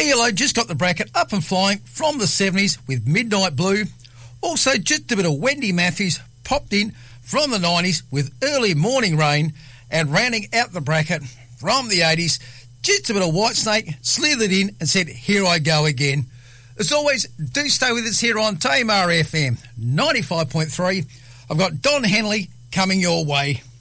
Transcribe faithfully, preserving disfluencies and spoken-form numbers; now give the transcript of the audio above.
A L O just got the bracket up and flying from the seventies with Midnight Blue. Also, just a bit of Wendy Matthews popped in from the nineties with Early Morning Rain, and rounding out the bracket from the eighties, just a bit of Whitesnake slithered in and said, "Here I go again." As always, do stay with us here on Tamar F M ninety-five point three. I've got Don Henley coming your way.